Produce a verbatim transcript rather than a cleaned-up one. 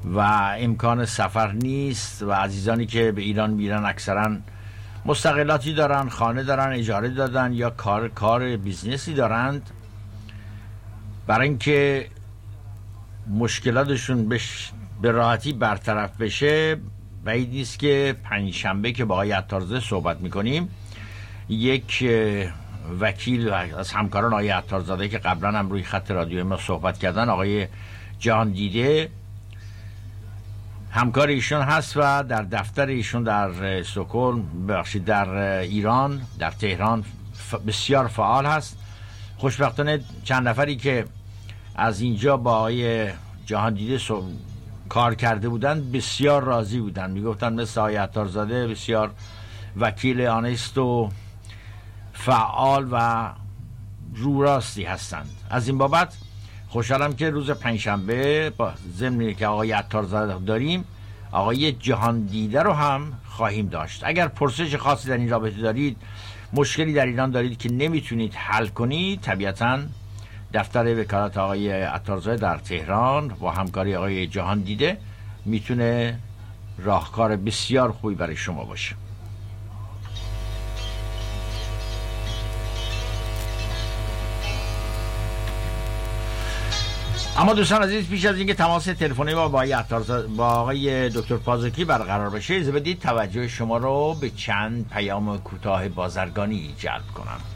و امکان سفر نیست و عزیزانی که به ایران میرن اکثرا مستقلاتی دارن، خانه دارن، اجاره دادن یا کار کار بیزنسی دارند. برای اینکه مشکلاتشون بش به راحتی برطرف بشه، بعید نیست که پنجشنبه که با آقای عطارزاده صحبت میکنیم، یک وکیل از همکاران آقای عطارزاده که قبلا هم روی خط رادیوی ما صحبت کردن، آقای جهان دیده، همکار ایشون هست و در دفتر ایشون در استکهلم، ببخشید در ایران، در تهران بسیار فعال هست. خوشبختانه چند نفری که از اینجا با آقای جهان دیده کار کرده بودن بسیار راضی بودن، میگفتن مثل آقای عطارزاده بسیار وکیل آنست و فعال و رو راستی هستند. از این بابت خوشحالم که روز پنجشنبه با ضمن که آقای عطارزاده داریم، آقای جهان دیده رو هم خواهیم داشت. اگر پرسش خاصی در این رابطه دارید، مشکلی در ایران دارید که نمیتونید حل کنید، طبیعتاً دفتر وکالت آقای عطارزاده در تهران با همکاری آقای جهان دیده میتونه راهکار بسیار خوبی برای شما باشه. اما دوستان عزیز، پیش از اینکه تماس تلفنی ما با آقای عطارزاده با آقای دکتر پازکی برقرار بشه، اجازه بدید توجه شما رو به چند پیام کوتاه بازرگانی جلب کنم.